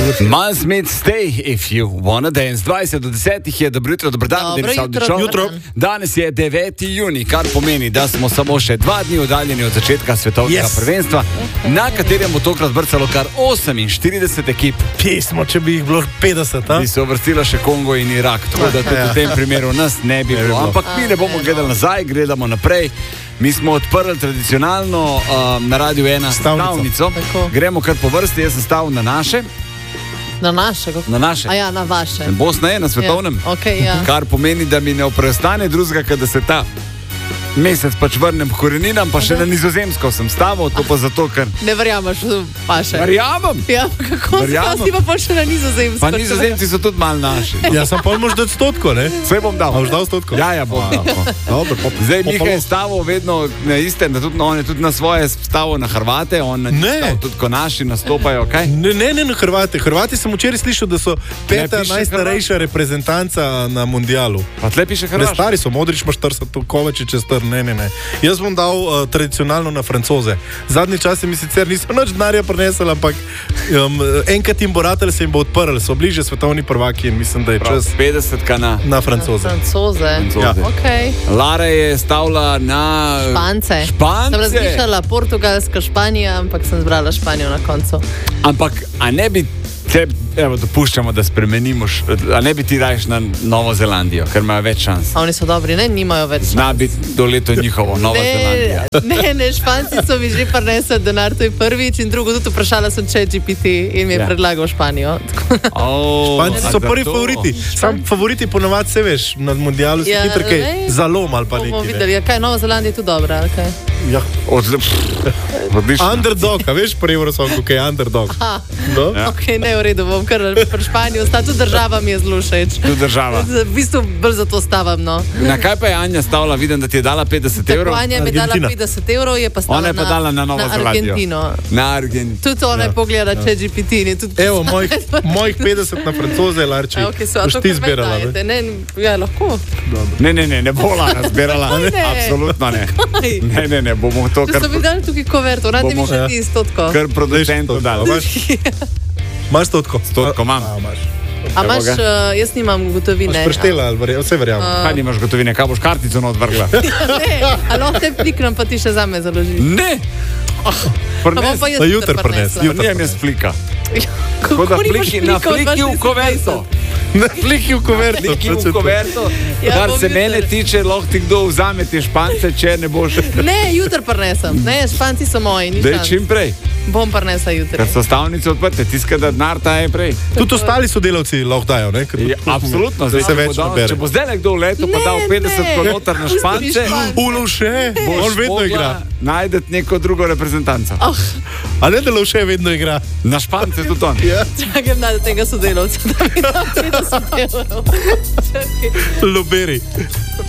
Miles Smith, stay if you wanna dance. 20 do 10 je, dobro jutro, dobro dan, Jutro. Danes je 9. junij, kar pomeni, da smo samo še 2 dni oddaljeni od začetka svetovnega prvenstva, na katerem bo tokrat brcalo kar 48 ekip. Pismo, če bi jih bilo 50, a? Bi se uvrstila še Kongo in Irak, tako da tudi v tem primeru nas ne bi bilo. Ampak mi ne bomo gledali nazaj, gledamo naprej. Mi smo odprli tradicionalno na Radiu 1 stavnico. Gremo kar po vrsti, jaz sem stavil na naše. Na naše? Na naše. A ja, na vaše. Bosna je na svetovnem. Ja. Okay, ja. Kar pomeni, da mi ne preostane drugega, da se ta mesec pač vrnem k koreninam, pa še na Nizozemsko sem stavil, to pa zato, ker... Ne verjameš v vaše. Verjamem! Ja, kako si pa še na Nizozemsko? Pa Nizozemci so tudi malo naši. Ja, sem pa mož dati 100, ne? Vse bom dal. A boš dal 100? Ja, bom dal. Zdaj, Miha je stavil vedno na iste, on je tudi na svoje stavil na Hrvate, on je tudi ko naši nastopajo, kaj? Ne, na Hrvate. Hrvati sem včeraj slišal, da so peta najstarejša reprezentanca na mundialu. Pa tle piše Hrvaš? Ne, stari so, Modrić ima 40, Kovačić je star. Ne. Jaz bom dal tradicionalno na Francoze. Zadnji časi mi sicer niso nič denarja prinesli, ampak enkrat jim bo ratelj, se jim bo odprl, so bliže svetovni prvaki in mislim, da je čas 50 na Francoze. Ja. Okay. Lara je stavila na Špance. Špance. Sem razmišljala Portugalska, Španija, ampak sem zbrala Španijo na koncu. Ampak, a ne bi evo, dopuščamo, da spremenimo, a ne bi ti daješ na Novo Zelandijo, ker imajo več šans. A oni so dobri, ne, nimajo več šans. Zna biti do leto njihovo, Nova Zelandija. Ne, Španci so mi že prinesli denar, to je prvič, in drugo tudi vprašala sem ChatGPT in mi je predlagal Španijo. Španci so prvi favoriti. Sam favoriti ponovadi se veš, na mundialu si hitro kaj zalom ali pa nekaj. Bomo videli, kaj, Nova Zelandija je tu dobra, kaj? Ja. Odlično. Underdog, a veš pri Eurosongu, kaj je underdog? No? Ok, ne, v redu, bom kar pri Španiji ostala. Tudi država mi je zelo všeč. Tudi država. V bistvu bolj zato stavam, no. Na kaj pa je Anja stavila? Vidim, da ti je dala 50 evrov. Tako, Anja mi je dala 50 evrov, je pa stavila ona je pa dala na Novo Zelandijo. Argentino. Na Argentino. Tudi ona je pogledala ChatGPT in je tudi... Evo, mojih 50 na Francoze, Larči. Boš ti zbirala, ne? Ja, lahko. Ne bo Lara zbirala. Absolutno ne. Ne, bomo to kar... So mi dali tukaj koverto, radi mi še ti 100. Kar producentu dali. Imaš 100? 100 imam. A imaš, jaz nimam gotovine. Boš preštela, vse verjamem. Kaj nimaš gotovine, kaj boš kartico odvrgla? Ne, a lahko te pliknem, pa ti še zame založiš. Ne! Pa jutr prines. Nijem jaz flika. Kako da fliki v koverto. Fliki v koverto. Kar se mene tiče, lahko ti kdo vzame te Špance, če ne boš... Ne, jutr prinesem. Ne, Španci so moji. Dej čim prej. Bom prinesla jutri. Ker so stavnice odprte, tiska da denar ta je prej. Tudi ostali sodelavci lahko dajo, ne? Absolutno. Če bo zdaj nekdo v letu pa dal 50 kilometrov na Špance, Lovše, on vedno igra. Najdete neko drugo reprezentanco. A ne, da Lovše vedno igra? Na Špance tudi on. Čakaj, najde tega sodelavca, da mi da 50 evrov. Loberi.